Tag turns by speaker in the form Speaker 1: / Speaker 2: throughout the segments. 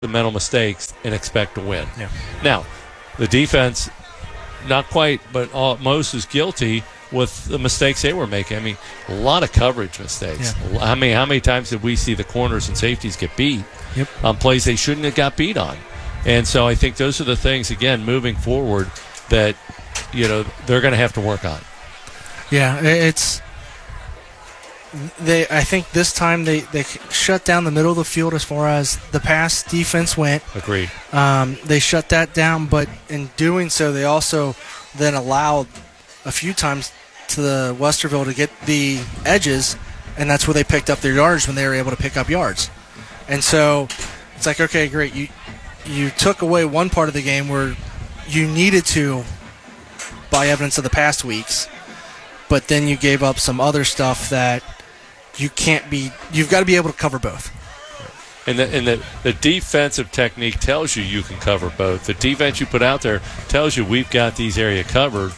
Speaker 1: the mental mistakes and expect to win.
Speaker 2: Yeah.
Speaker 1: Now, the defense, not quite, but most is guilty with the mistakes they were making. I mean, a lot of coverage mistakes.
Speaker 2: Yeah.
Speaker 1: How many times did we see the corners and safeties get beat on plays they shouldn't have got beat on? And so I think those are the things, again, moving forward that, they're going to have to work on.
Speaker 2: Yeah, I think this time they shut down the middle of the field as far as the pass defense went.
Speaker 1: Agreed.
Speaker 2: They shut that down, but in doing so, they also then allowed a few times to the Westerville to get the edges, and that's where they picked up their yards when they were able to pick up yards. And so it's like, okay, great. You took away one part of the game where you needed to, by evidence of the past weeks, but then you gave up some other stuff that you've got to be able to cover both.
Speaker 1: And the defensive technique tells you can cover both. The defense you put out there tells you we've got these area covered,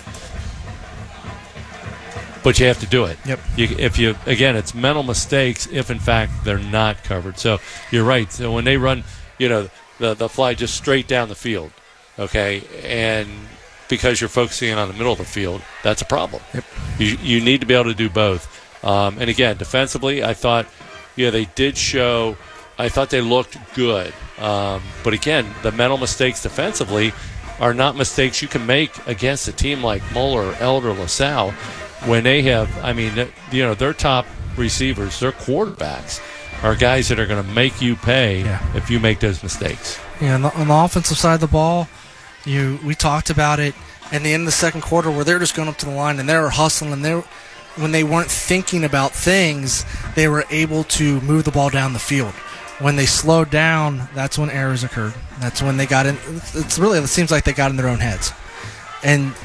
Speaker 1: but you have to do it.
Speaker 2: Yep.
Speaker 1: Again, it's mental mistakes if in fact they're not covered. So you're right. So when they run, the fly just straight down the field, okay, and because you're focusing on the middle of the field, that's a problem.
Speaker 2: Yep.
Speaker 1: You need to be able to do both. And again, defensively, I thought, they did show. I thought they looked good. But again, the mental mistakes defensively are not mistakes you can make against a team like Moeller, Elder, LaSalle, when they have, their top receivers, their quarterbacks, are guys that are going to make you pay if you make those mistakes.
Speaker 2: Yeah, on the offensive side of the ball, we talked about it in the end of the second quarter where they're just going up to the line and they were hustling, and when they weren't thinking about things, they were able to move the ball down the field. When they slowed down, that's when errors occurred. That's when they got in. It seems like they got in their own heads. And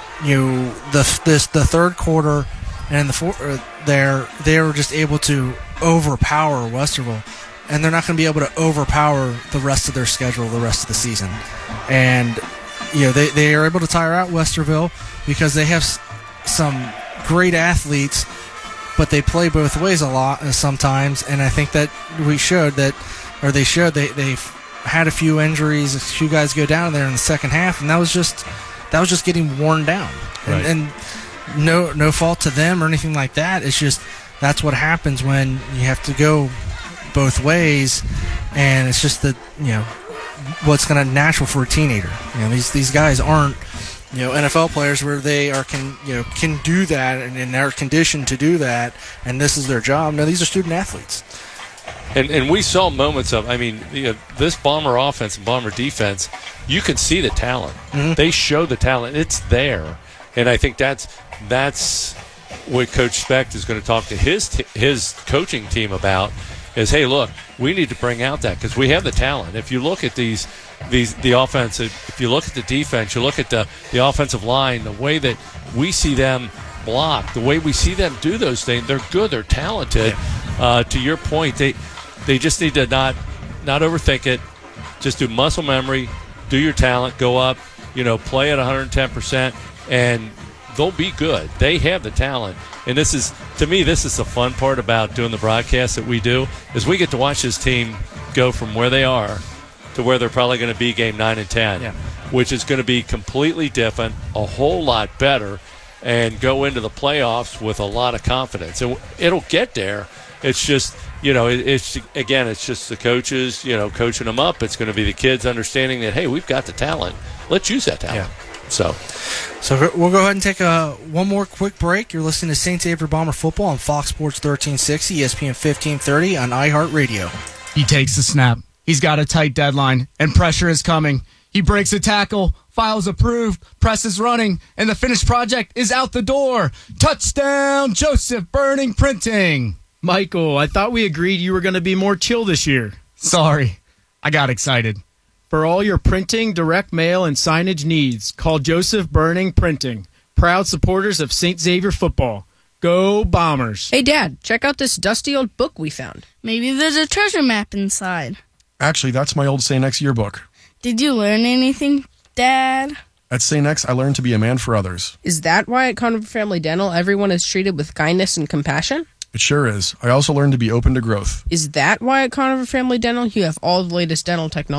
Speaker 2: the third quarter and the fourth, they were just able to overpower Westerville, and they're not going to be able to overpower the rest of their schedule the rest of the season. And they are able to tire out Westerville because they have some great athletes, but they play both ways a lot sometimes. And I think that they showed they've had a few injuries, a few guys go down there in the second half, and that was just getting worn down.
Speaker 1: Right.
Speaker 2: And no fault to them or anything like that. It's just that's what happens when you have to go both ways, and it's just what's going to natural for a teenager. These guys aren't NFL players where they can do that and are conditioned to do that, and this is their job. No, these are student athletes.
Speaker 1: And we saw moments of, this Bomber offense and Bomber defense, you can see the talent.
Speaker 2: Mm-hmm.
Speaker 1: They show the talent. It's there. And I think that's what Coach Specht is going to talk to his coaching team about is, hey, look, we need to bring out that because we have the talent. If you look at the offense, if you look at the defense, you look at the offensive line, the way that we see them block, the way we see them do those things, they're good, they're talented. To your point, they just need to not overthink it. Just do muscle memory, do your talent, go up, play at 110%, and they'll be good. They have the talent. And this is the fun part about doing the broadcast that we do, is we get to watch this team go from where they are to where they're probably going to be game 9 and 10, which is going to be completely different, a whole lot better, and go into the playoffs with a lot of confidence. And it'll get there. It's just, it's just the coaches, coaching them up. It's going to be the kids understanding that, hey, we've got the talent. Let's use that talent.
Speaker 2: Yeah.
Speaker 1: So
Speaker 2: we'll go ahead and take one more quick break. You're listening to St. Xavier Bomber Football on Fox Sports 1360, ESPN 1530 on iHeartRadio.
Speaker 3: He takes the snap. He's got a tight deadline, and pressure is coming. He breaks a tackle, files approved, press is running, and the finished project is out the door. Touchdown, Joseph Burning Printing.
Speaker 4: Michael, I thought we agreed you were going to be more chill this year.
Speaker 3: Sorry, I got excited.
Speaker 4: For all your printing, direct mail, and signage needs, call Joseph Burning Printing, proud supporters of St. Xavier football. Go Bombers.
Speaker 5: Hey, Dad, check out this dusty old book we found.
Speaker 6: Maybe there's a treasure map inside.
Speaker 7: Actually, that's my old St. X yearbook.
Speaker 6: Did you learn anything, Dad?
Speaker 7: At St. X, I learned to be a man for others.
Speaker 5: Is that why at Conover Family Dental everyone is treated with kindness and compassion?
Speaker 7: It sure is. I also learned to be open to growth.
Speaker 5: Is that why at Conover Family Dental you have all the latest dental technology?